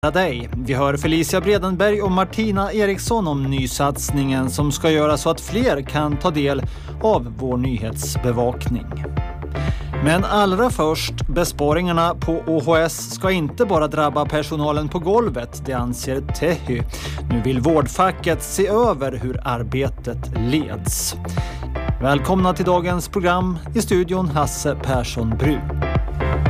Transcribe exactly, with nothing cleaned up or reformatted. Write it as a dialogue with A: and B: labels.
A: Dig. Vi hör Felicia Bredenberg och Martina Eriksson om nysatsningen som ska göra så att fler kan ta del av vår nyhetsbevakning. Men allra först, besparingarna på O H S ska inte bara drabba personalen på golvet, det anser Tehy. Nu vill vårdfacket se över hur arbetet leds. Välkomna till dagens program, i studion Hasse Persson Bru.